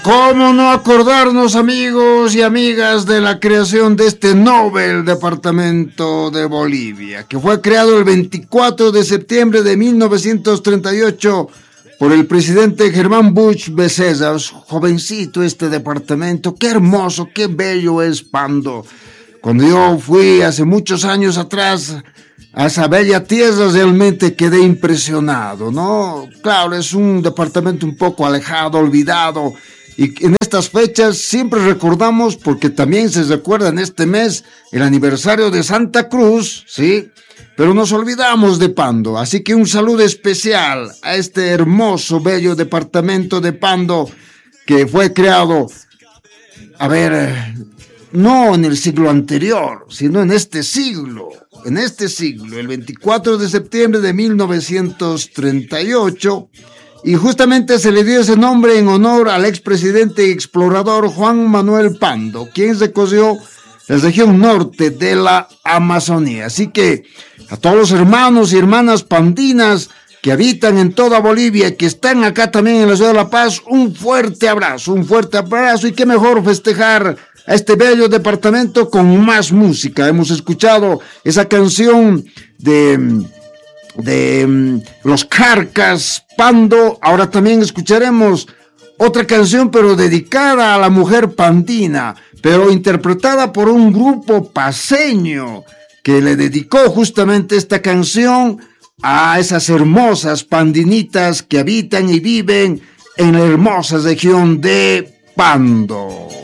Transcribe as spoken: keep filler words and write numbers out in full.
¿Cómo no acordarnos, amigos y amigas, de la creación de este Nobel Departamento de Bolivia, que fue creado el veinticuatro de septiembre de mil novecientos treinta y ocho por el presidente Germán Busch Becerra? Jovencito este departamento, qué hermoso, qué bello es Pando. Cuando yo fui hace muchos años atrás a esa bella tierra, realmente quedé impresionado, ¿no? Claro, es un departamento un poco alejado, olvidado, y en estas fechas siempre recordamos, porque también se recuerda en este mes el aniversario de Santa Cruz, ¿sí? Pero nos olvidamos de Pando, así que un saludo especial a este hermoso, bello departamento de Pando, que fue creado, a ver, no en el siglo anterior, sino en este siglo, en este siglo, el veinticuatro de septiembre de mil novecientos treinta y ocho, y justamente se le dio ese nombre en honor al expresidente y explorador Juan Manuel Pando, quien recorrió la región norte de la Amazonía. Así que a todos los hermanos y hermanas pandinas que habitan en toda Bolivia y que están acá también en la ciudad de La Paz, un fuerte abrazo, un fuerte abrazo, y qué mejor festejar a este bello departamento con más música. Hemos escuchado esa canción de... de um, los Carcas, Pando. Ahora también escucharemos otra canción, pero dedicada a la mujer pandina, pero interpretada por un grupo paceño que le dedicó justamente esta canción a esas hermosas pandinitas que habitan y viven en la hermosa región de Pando.